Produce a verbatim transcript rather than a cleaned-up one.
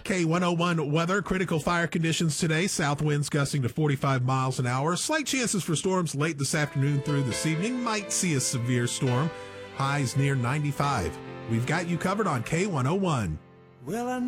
K one oh one weather. Critical fire conditions today. South winds gusting to forty-five miles an hour. Slight chances for storms late this afternoon through this evening. Might see a severe storm. Highs near ninety-five. We've got you covered on K one oh one. Well, I